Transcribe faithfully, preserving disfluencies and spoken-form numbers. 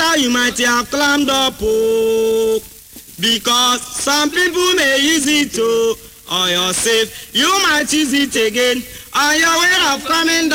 ladder you might have climbed up, oh, because some people may use it to, or you're safe, you might use it again on your way of coming down.